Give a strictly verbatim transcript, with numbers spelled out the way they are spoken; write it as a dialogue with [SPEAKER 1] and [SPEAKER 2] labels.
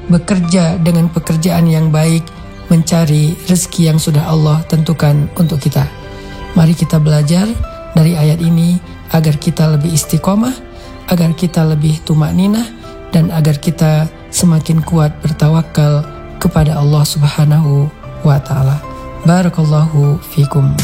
[SPEAKER 1] bekerja dengan pekerjaan yang baik, mencari rezeki yang sudah Allah tentukan untuk kita. Mari kita belajar dari ayat ini agar kita lebih istiqomah, agar kita lebih tumakninah, dan agar kita semakin kuat bertawakal kepada Allah Subhanahu wa ta'ala. Barakallahu fikum.